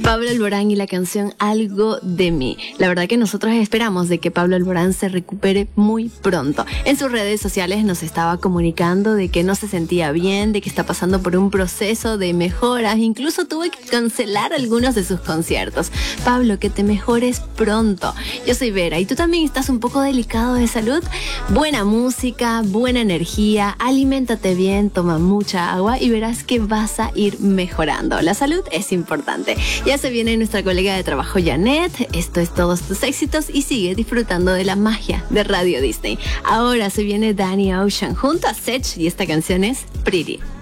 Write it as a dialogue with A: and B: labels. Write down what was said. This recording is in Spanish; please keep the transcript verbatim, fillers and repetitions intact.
A: Pablo Alborán y la canción Algo de mí. La verdad que nosotros esperamos de que Pablo Alborán se recupere muy pronto. En sus redes sociales nos estaba comunicando de que no se sentía bien, de que está pasando por un proceso de mejoras, incluso tuvo que cancelar algunos de sus conciertos. Pablo, que te mejores pronto. Yo soy Vera y tú también estás un poco delicado de salud. Buena música, buena energía, aliméntate bien, toma mucha agua y verás que vas a ir mejorando. La salud es importante. Ya se viene nuestra colega de trabajo Janet. Esto es Todos tus éxitos y sigue disfrutando de la magia de Radio Disney. Ahora se viene Danny Ocean junto a Sech y esta canción es Pretty.